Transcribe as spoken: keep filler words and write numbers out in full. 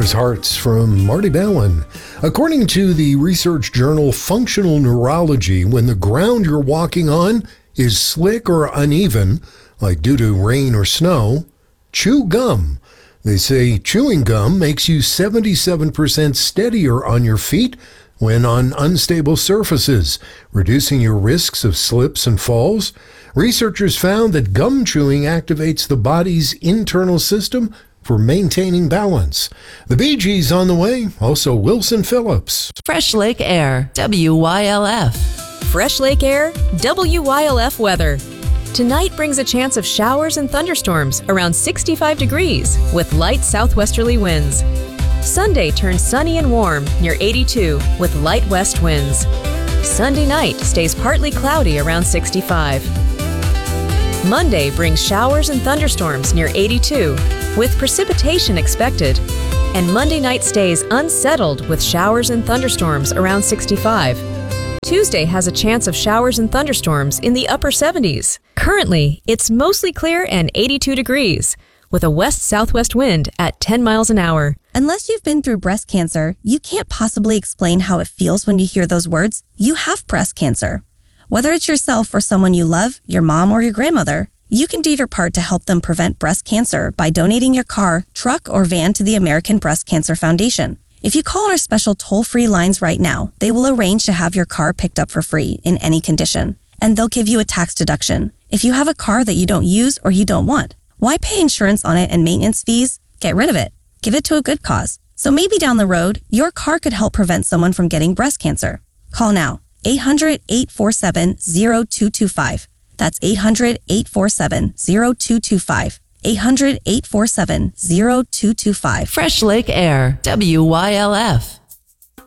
Doctor's Hearts from Marty Ballin. According to the research journal Functional Neurology, when the ground you're walking on is slick or uneven, like due to rain or snow, chew gum. They say chewing gum makes you seventy-seven percent steadier on your feet when on unstable surfaces, reducing your risks of slips and falls. Researchers found that gum chewing activates the body's internal system for maintaining balance. The Bee Gees on the way, also Wilson Phillips. Fresh Lake Air, W Y L F. Fresh Lake Air, W Y L F weather. Tonight brings a chance of showers and thunderstorms around sixty-five degrees with light southwesterly winds. Sunday turns sunny and warm near eighty-two with light west winds. Sunday night stays partly cloudy around sixty-five. Monday brings showers and thunderstorms near eighty-two with precipitation expected. And Monday night stays unsettled with showers and thunderstorms around sixty-five. Tuesday has a chance of showers and thunderstorms in the upper seventies. Currently, it's mostly clear and eighty-two degrees with a west-southwest wind at ten miles an hour. Unless you've been through breast cancer, you can't possibly explain how it feels when you hear those words. You have breast cancer. Whether it's yourself or someone you love, your mom or your grandmother, you can do your part to help them prevent breast cancer by donating your car, truck, or van to the American Breast Cancer Foundation. If you call our special toll-free lines right now, they will arrange to have your car picked up for free in any condition, and they'll give you a tax deduction. If you have a car that you don't use or you don't want, why pay insurance on it and maintenance fees? Get rid of it. Give it to a good cause. So maybe down the road, your car could help prevent someone from getting breast cancer. Call now. eight hundred, eight four seven, zero two two five. That's eight hundred, eight four seven, zero two two five. eight hundred, eight four seven, zero two two five. Fresh Lake Air, W Y L F.